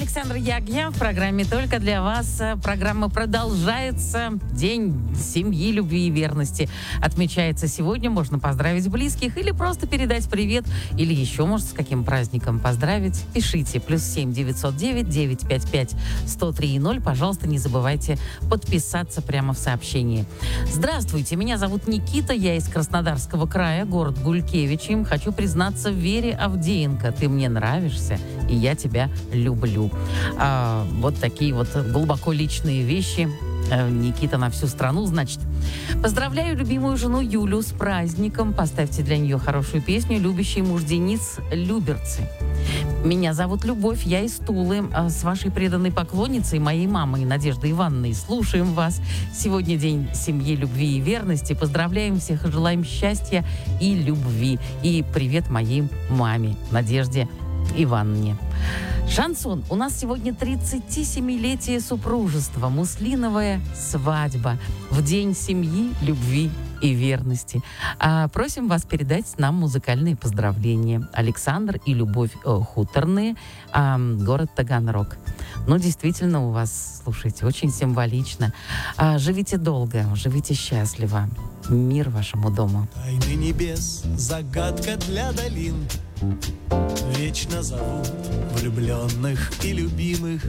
Александр Ягья в программе «Только для вас». Программа продолжается. День семьи, любви и верности отмечается сегодня. Можно поздравить близких или просто передать привет. Или еще, может, с каким праздником поздравить. Пишите. +7 909 955 103 0. Пожалуйста, не забывайте подписаться прямо в сообщении. Здравствуйте, меня зовут Никита. Я из Краснодарского края, город Гулькевичи. Хочу признаться в Вере Авдеенко. Ты мне нравишься, и я тебя люблю. Вот такие вот глубоко личные вещи. Никита на всю страну, значит. Поздравляю любимую жену Юлю с праздником. Поставьте для нее хорошую песню «Любящий муж Денис Люберцы». Меня зовут Любовь, я из Тулы. С вашей преданной поклонницей, моей мамой Надеждой Ивановной, слушаем вас. Сегодня день семьи, любви и верности. Поздравляем всех и желаем счастья и любви. И привет моей маме Надежде Ивановне. Шансон. У нас сегодня 37-летие супружества, муслиновая свадьба в день семьи, любви и верности. Просим вас передать нам музыкальные поздравления. Александр и Любовь Хуторные, город Таганрог. Ну, действительно, у вас, слушайте, очень символично. Живите долго, живите счастливо. Мир вашему дому. Тайны небес, загадка для долин, вечно зовут влюбленных и любимых.